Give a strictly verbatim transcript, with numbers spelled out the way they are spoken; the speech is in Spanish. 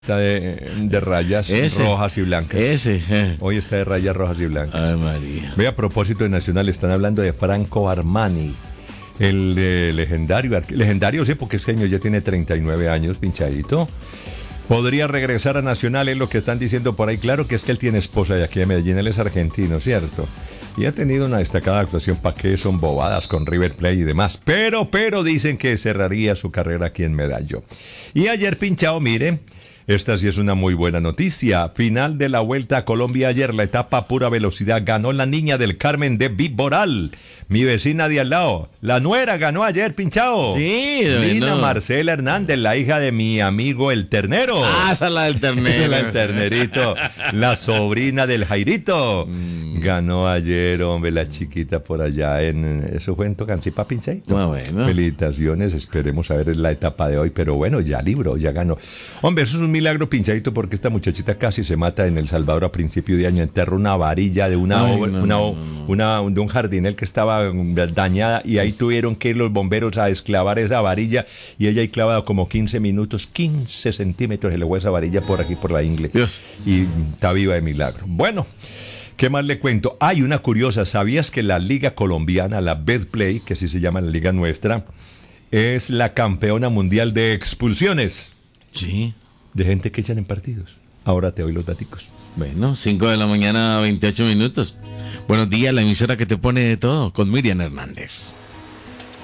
Está de, de rayas Ese, rojas y blancas. Ese. eh. Hoy está de rayas rojas y blancas. Ay, María. Ve, a propósito de Nacional, están hablando de Franco Armani, el eh, legendario, arque- legendario sí, porque ese señor ya tiene treinta y nueve años, pinchadito. Podría regresar a Nacional, es lo que están diciendo por ahí. Claro que es que él tiene esposa de aquí de Medellín, él es argentino, ¿cierto? Y ha tenido una destacada actuación, ¿para qué son bobadas con River Plate y demás? Pero, pero dicen que cerraría su carrera aquí en Medallo. Y ayer, pinchado, mire, esta sí es una muy buena noticia. Final de la Vuelta a Colombia ayer, la etapa a pura velocidad. Ganó la niña del Carmen de Viboral, mi vecina de al lado. La nuera ganó ayer, pinchado. Sí, Lina no. Marcela Hernández, la hija de mi amigo el Ternero. Ah, esa es la del ternero. La del ternerito, la sobrina del Jairito. Mm. Ganó ayer, hombre, la chiquita por allá en... Eso fue en Tocancipá, pinchadito. Ah, bueno. Felicitaciones, esperemos a ver la etapa de hoy, pero bueno, ya libró, ya ganó. Hombre, eso es un milagro, pinchadito, porque esta muchachita casi se mata en El Salvador a principio de año. Enterró una varilla de una, Ay, obra- no, una, no, no. una- de un jardinel que estaba mm, dañada, y ahí tuvieron que ir los bomberos a desclavar esa varilla, y ella ahí clavada como quince minutos, quince centímetros, se le fue esa varilla por aquí, por la ingle. Dios. Y mm, está viva de milagro. Bueno, ¿qué más le cuento? Hay una curiosa, ¿sabías que la Liga Colombiana, la Betplay, que así se llama la liga nuestra, es la campeona mundial de expulsiones Sí. de gente que echan en partidos? Ahora te doy los daticos. Bueno, cinco de la mañana, veintiocho minutos. Buenos días, la emisora que te pone de todo, con Miriam Hernández.